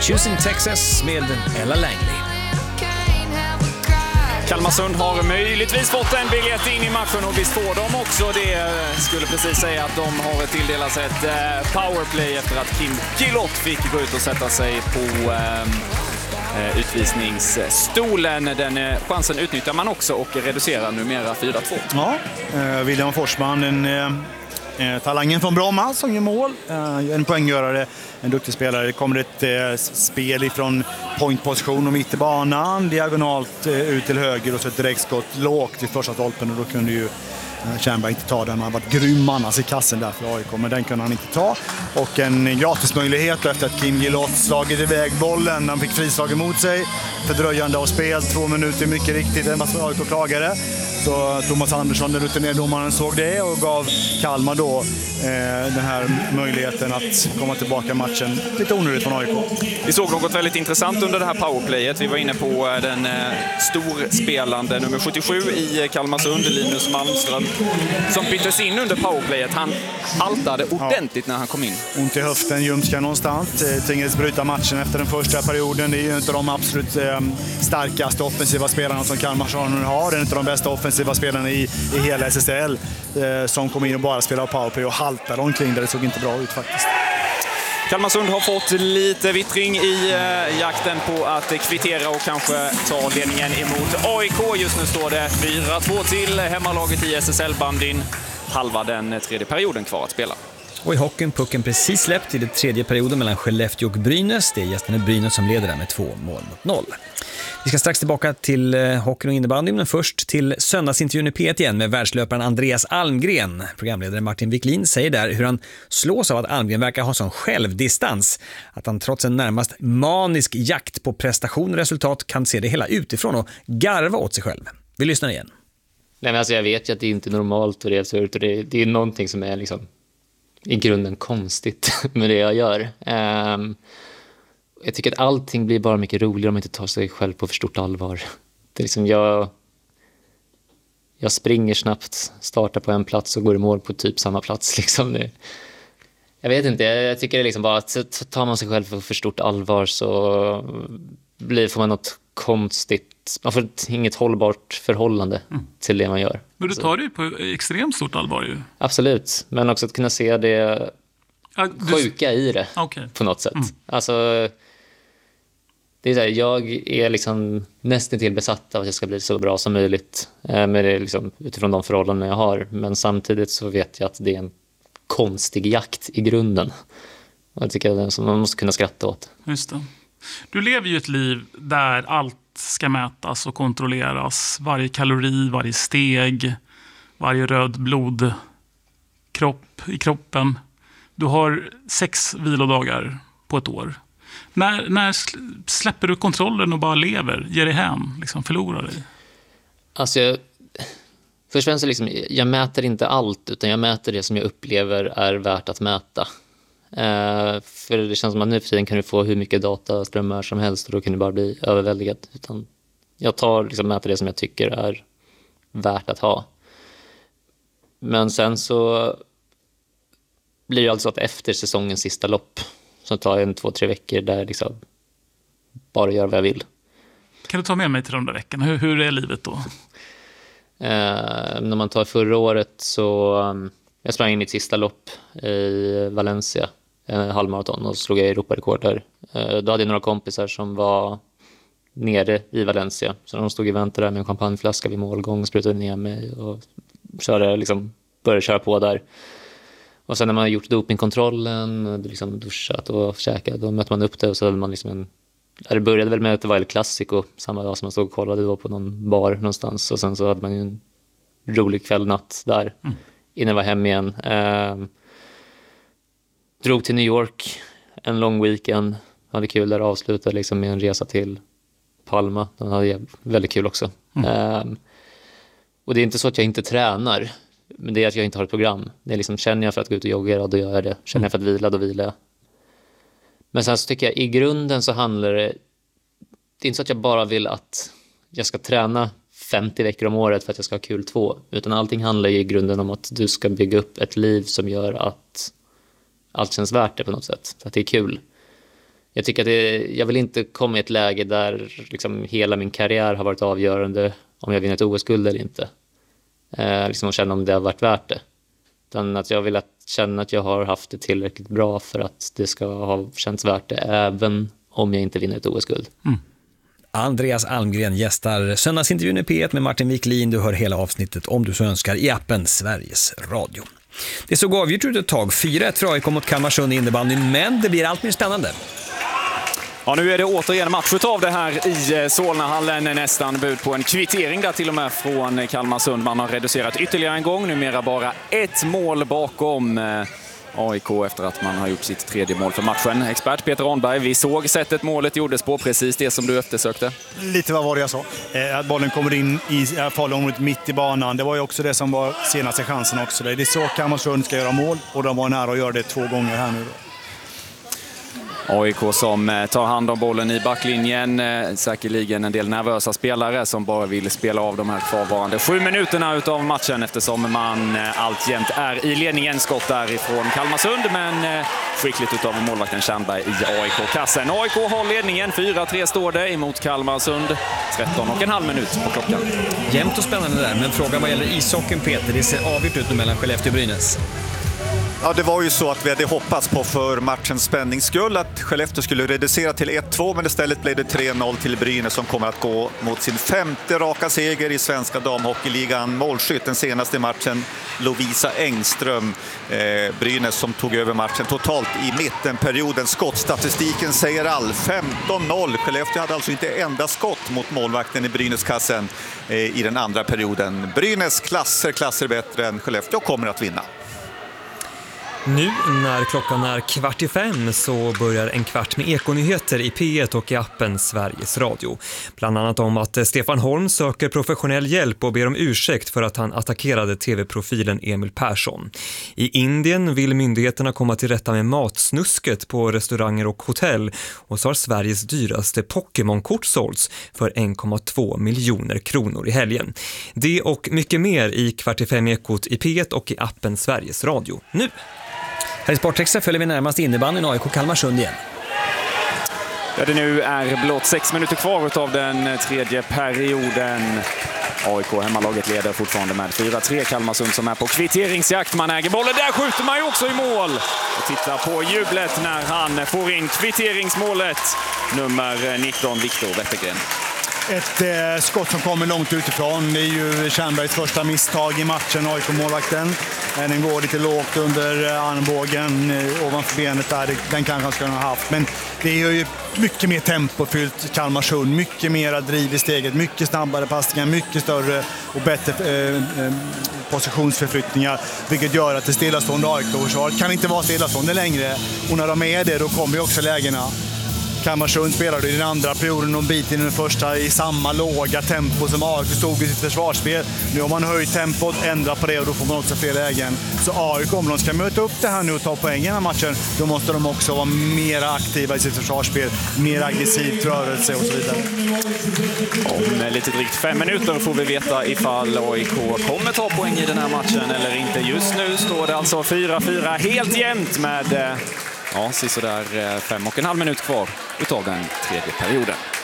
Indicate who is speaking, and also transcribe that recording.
Speaker 1: Choosing Texas med Ella Langley.
Speaker 2: Kalmarsund har möjligtvis fått en biljett in i matchen och visst får de också det. Skulle precis säga att de har tilldelats ett powerplay efter att Kim Gillott fick gå ut och sätta sig på utvisningsstolen. Den chansen utnyttjar man också och reducerar numera 4-2.
Speaker 3: Ja, William Forsman, talangen från Bromma som gör mål. En poänggörare, en duktig spelare. Det kommer ett spel ifrån pointposition och mitt i banan, diagonalt ut till höger och så ett direktskott lågt i första stolpen, och då kunde ju Tjernberg inte ta den. Han var grym annars i kassen där för AIK, men den kunde han inte ta. Och en gratismöjlighet efter att Kim Gillott slagit iväg bollen. Han fick frislag emot sig. Fördröjande av spel, 2 minuter mycket riktigt än vad AIK klagade. Så Thomas Andersson, den rutinerade domaren, såg det och gav Kalmar då den här möjligheten att komma tillbaka i matchen. Lite onödigt från AIK.
Speaker 2: Vi såg något väldigt intressant under det här powerplayet. Vi var inne på den storspelande nummer 77 i Kalmarsund, Linus Malmström, som byttes in under powerplayet. Han haltade ordentligt när han kom in.
Speaker 3: Ont i höften, ljumskar någonstans. Tvingades bryta matchen efter den första perioden. Det är ju inte de absolut starkaste offensiva spelarna som Kalmarsund har. Det är inte de bästa offensiva spelarna i hela SSL som kom in och bara spelade powerplay och haltade omkring där. Det såg inte bra ut faktiskt.
Speaker 2: Kalmarsund har fått lite vittring i jakten på att kvittera och kanske ta ledningen emot AIK. Just nu står det 4-2 till hemmalaget i SSL-bandyn. Halva den tredje perioden kvar att spela.
Speaker 1: Och i hockeyn, pucken precis släppt i den tredje perioden mellan Skellefteå och Brynäs. Det är gästerna Brynäs som leder där med 2-0. Vi ska strax tillbaka till hockeyn och innebandy, men först till söndagsintervjun i P1 igen med världslöparen Andreas Almgren. Programledare Martin Wiklin säger där hur han slås av att Almgren verkar ha sån självdistans att han trots en närmast manisk jakt på prestation och resultat kan se det hela utifrån och garva åt sig själv. Vi lyssnar igen.
Speaker 4: Nej, men alltså jag vet ju att det inte är normalt och det är absurt och det är någonting som är liksom i grunden konstigt med det jag gör. Jag tycker att allting blir bara mycket roligare om man inte tar sig själv på för stort allvar. Det är liksom jag springer snabbt, startar på en plats och går i mål på typ samma plats. Liksom. Jag vet inte, jag tycker det är liksom bara att tar man sig själv på för stort allvar så får man något konstigt. Man får inget hållbart förhållande till det man gör.
Speaker 5: Men du tar det ju på extremt stort allvar ju.
Speaker 4: Absolut, men också att kunna se det sjuka i det på något sätt. Alltså, det är så här, jag är liksom nästan till besatt av att jag ska bli så bra som möjligt med det liksom, utifrån de förhållanden jag har. Men samtidigt så vet jag att det är en konstig jakt i grunden. Jag tycker att man måste kunna skratta åt.
Speaker 5: Just det. Du lever ju ett liv där allt ska mätas och kontrolleras. Varje kalori, varje steg, varje röd blodkropp i kroppen. Du har 6 vilodagar på ett år. När släpper du kontrollen och bara lever, ger dig hem, liksom förlorar dig?
Speaker 4: Alltså, först och främst så liksom, jag mäter inte allt, utan jag mäter det som jag upplever är värt att mäta. För det känns som att nu för tiden kan du få hur mycket dataströmmar som helst och då kan du bara bli överväldigad. Utan jag mäter det som jag tycker är värt att ha. Men sen så blir det alltså att efter säsongens sista lopp så tar jag 2-3 veckor där jag liksom bara gör vad jag vill.
Speaker 5: Kan du ta med mig till de där veckorna? Hur är livet då?
Speaker 4: När man tar förra året så jag sprang in i ett sista lopp i Valencia, en halvmaraton, och slog jag Europarekord där. Då hade jag några kompisar som var nere i Valencia, så de stod och väntade där med en champagneflaska vid målgång, sprutade ner mig och började köra på där. Och sen när man har gjort dopingkontrollen, liksom duschat och käkat, då mötte man upp det och så hade man liksom det började väl med att det var El Clasico samma dag som man stod och kollade, det var på någon bar någonstans, och sen så hade man ju en rolig kvällnatt där innan jag var hem igen. Drog till New York en lång weekend, hade kul där, avslutade liksom med en resa till Palma, den hade jag väldigt kul också. Och det är inte så att jag inte tränar, men det är att jag inte har ett program. Det är liksom, känner jag för att gå ut och jogga, då gör jag det. Känner jag för att vila, då vilar jag. Men sen så tycker jag i grunden så handlar det är inte så att jag bara vill att jag ska träna 50 veckor om året för att jag ska ha kul 2, utan allting handlar ju i grunden om att du ska bygga upp ett liv som gör att allt känns värt det på något sätt, att det är kul. jag tycker att jag vill inte komma i ett läge där liksom hela min karriär har varit avgörande om jag vinner ett OS-guld eller inte. Liksom att känna om det har varit värt det. Utan att jag vill känna att jag har haft det tillräckligt bra för att det ska ha känts värt det även om jag inte vinner ett OS-guld.
Speaker 1: Andreas Almgren gästar söndagsintervjun i P1 med Martin Wiklin. Du hör hela avsnittet om du så önskar i appen Sveriges Radio. Det såg avgjort ut ett tag. 4-1 för AIK mot Kalmarsund i innebandyn, men det blir allt mer spännande.
Speaker 2: Ja, nu är det återigen match av det här i Solnahallen. Nästan bud på en kvittering där till och med från Kalmarsund. Man har reducerat ytterligare en gång. Numera bara ett mål bakom AIK efter att man har gjort sitt tredje mål för matchen. Expert Peter Arnberg, vi såg sättet målet gjordes på, precis det som du eftersökte.
Speaker 3: Lite vad var det jag sa? Att bollen kommer in i farligområdet mitt i banan. Det var ju också det som var senaste chansen också. Det är så Kalmarsund ska göra mål och de var nära att göra det 2 gånger här nu då.
Speaker 2: AIK som tar hand om bollen i backlinjen. Säkerligen en del nervösa spelare som bara vill spela av de här kvarvarande 7 minuterna utav matchen eftersom man alltjämt är i ledningen. Skott därifrån Kalmarsund, men skickligt utav målvakten Tjernberg i AIK-kassen. AIK har ledningen, 4-3 står det emot Kalmarsund. 13,5 minut på klockan.
Speaker 1: Jämnt och spännande där, men frågan vad gäller ishockeyn, Peter, det ser avgjort ut mellan Skellefteå och Brynäs.
Speaker 6: Ja, det var ju så att vi hade hoppats på för matchens spänningsskull att Skellefteå skulle reducera till 1-2, men istället blev det 3-0 till Brynäs som kommer att gå mot sin 5:e raka seger i svenska damhockeyligan. Målskytt den senaste matchen, Lovisa Engström. Brynäs som tog över matchen totalt i mittenperioden. Skottstatistiken säger all. 15-0. Skellefteå hade alltså inte enda skott mot målvakten i Brynäskassen i den andra perioden. Brynäs klasser bättre än Skellefteå kommer att vinna.
Speaker 7: Nu när klockan är 4:45 så börjar en kvart med ekonyheter i P1 och i appen Sveriges Radio. Bland annat om att Stefan Holm söker professionell hjälp och ber om ursäkt för att han attackerade tv-profilen Emil Persson. I Indien vill myndigheterna komma till rätta med matsnusket på restauranger och hotell, och så har Sveriges dyraste Pokémon-kort sålts för 1,2 miljoner kronor i helgen. Det och mycket mer i 4:45-ekot i P1 och i appen Sveriges Radio nu.
Speaker 1: Här i Sportextra följer vi närmast innebandyn AIK Kalmarsund igen.
Speaker 2: Där det nu är blott 6 minuter kvar av den tredje perioden. AIK hemmalaget leder fortfarande med 4-3. Kalmarsund som är på kvitteringsjakt. Man äger bollen. Där skjuter man ju också i mål. Och titta på jublet när han får in kvitteringsmålet. Nummer 19, Viktor Wettergren.
Speaker 3: Ett skott som kommer långt utifrån. Det är ju Tjernbergs första misstag i matchen, AIK-målvakten. Den går lite lågt under armbågen ovanför benet där. Den kanske han skulle ha haft. Men det är ju mycket mer tempofyllt Kalmarsund. Mycket mer driv i steget. Mycket snabbare passningar. Mycket större och bättre positionsförflyttningar. Vilket gör att det stillastående AIK-försvaret kan inte vara stillastående längre. Och när de är det, då kommer ju också lägena. Kalmarsund spelade i den andra perioden och biten i den första i samma låga tempo som AIK stod i sitt försvarsspel. Nu har man höjt tempot, ändrat på det och då får man också fler lägen. Så AIK, om de ska möta upp det här nu och ta poäng i den här matchen, då måste de också vara mer aktiva i sitt försvarsspel, mer aggressivt rörelse och så vidare.
Speaker 2: Om lite drygt 5 minuter får vi veta ifall AIK kommer ta poäng i den här matchen eller inte. Just nu står det alltså 4-4 helt jämnt med... Ja, så där 5,5 minuter kvar utav den tredje perioden.